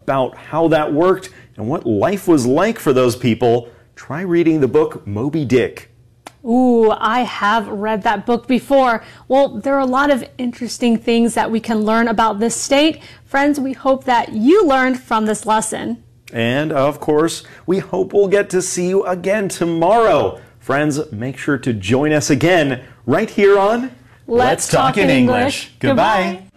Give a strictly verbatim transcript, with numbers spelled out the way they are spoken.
about how that worked and what life was like for those people, try reading the book Moby Dick. Ooh, I have read that book before. Well, there are a lot of interesting things that we can learn about this state. Friends, we hope that you learned from this lesson. And, of course, we hope we'll get to see you again tomorrow. Friends, make sure to join us again right here on Let's Talk in English. Goodbye.